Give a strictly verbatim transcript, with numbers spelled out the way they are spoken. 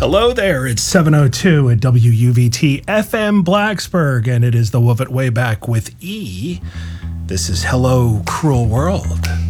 Hello there, it's seven oh two at W U V T F M Blacksburg, and it is the Woof It Way back with E. This is Hello Cruel World.